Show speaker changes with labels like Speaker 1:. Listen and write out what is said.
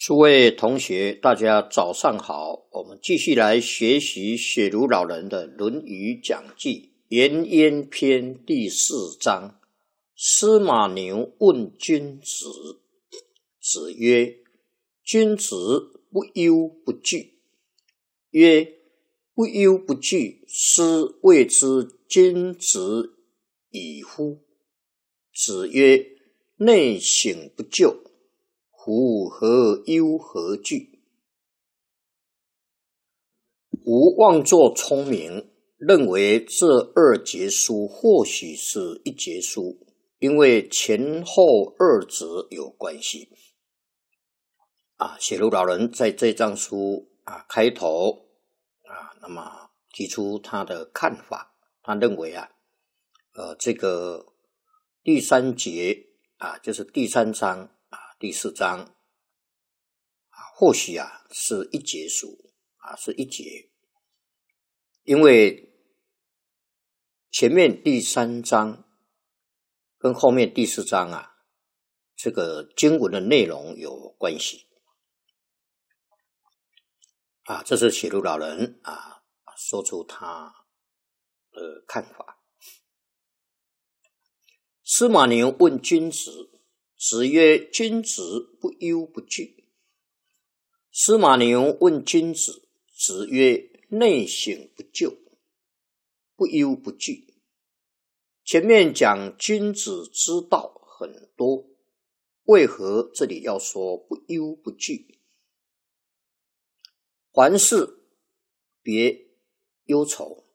Speaker 1: 诸位同学，大家早上好。我们继续来学习雪茹老人的《论语讲记》颜渊篇第4章。司马牛问君子，子曰：君子不忧不惧。曰：不忧不惧，斯谓之君子矣乎？子曰：内省不疚，夫何忧何惧？吾妄作聪明，认为这2节书或许是一节书，因为前后2则有关系。雪茹老人在这章书开头那么提出他的看法，他认为这个第3节就是第3章第4章或许是一节书是一节，因为前面第3章跟后面第4章这个经文的内容有关系这是雪茹老人说出他的看法。司马牛问君子，子曰：君子不忧不惧。司马牛问君子，子曰：内省不疚，不忧不惧。前面讲君子之道很多，为何这里要说不忧不惧？凡事别忧愁，